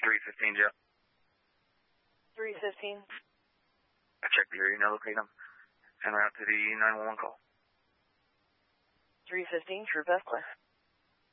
315, Joe. 315. I checked the area, now locate them. En route to the 911 call. 315, True Beth Clear.